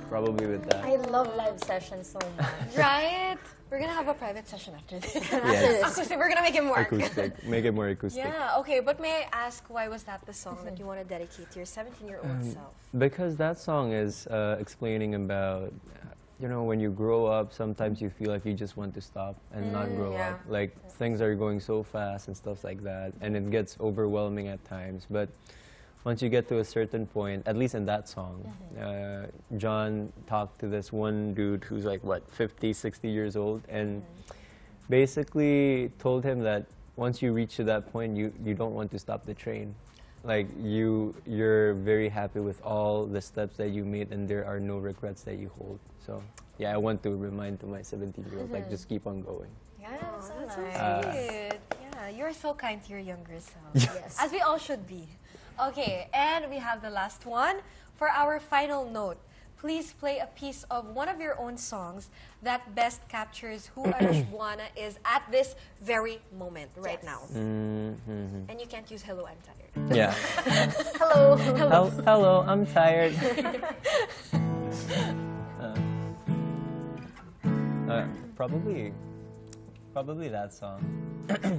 probably with that. I love live sessions so much. Right? We're gonna have a private session after this. Yes. Acoustic, we're gonna make it work. Acoustic. Make it more acoustic. Yeah, okay, but may I ask why was that the song that you want to dedicate to your 17-year-old self? Because that song is explaining about, you know, when you grow up, sometimes you feel like you just want to stop and not grow yeah. up. Like, things are going so fast and stuff like that, and it gets overwhelming at times. But once you get to a certain point, at least in that song, John talked to this one dude who's like, what, 50, 60 years old, and basically told him that once you reach to that point, you don't want to stop the train. Like, you're very happy with all the steps that you made, and there are no regrets that you hold. So, yeah, I want to remind to my 17-year-old, like, just keep on going. Yeah, that's so nice. sweet. Yeah, you're so kind to your younger self. Yes. As we all should be. Okay, and we have the last one. For our final note, please play a piece of one of your own songs that best captures who Arash Buana is at this very moment, right now. And you can't use hello, I'm tired. Yeah. Hello. Hello, I'm tired. Probably that song.